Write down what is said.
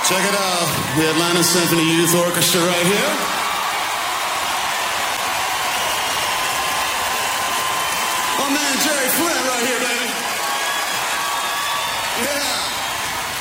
Check it out, the Atlanta Symphony Youth Orchestra right here.